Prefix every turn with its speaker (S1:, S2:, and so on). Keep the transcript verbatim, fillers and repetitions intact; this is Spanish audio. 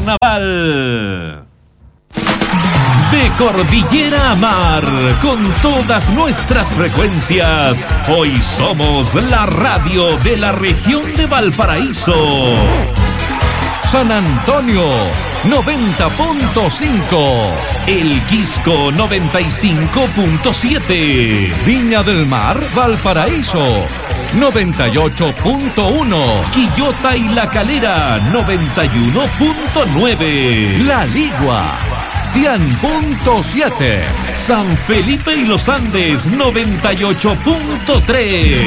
S1: carnaval. De cordillera a mar, con todas nuestras frecuencias, hoy somos la radio de la región de Valparaíso.
S2: San Antonio, noventa punto cinco.
S1: El Quisco, noventa y cinco punto siete.
S2: Viña del Mar, Valparaíso, noventa y ocho punto uno.
S1: Quillota y La Calera, noventa y uno punto nueve.
S2: La Ligua, cien punto siete.
S1: San Felipe y Los Andes, noventa y ocho punto tres.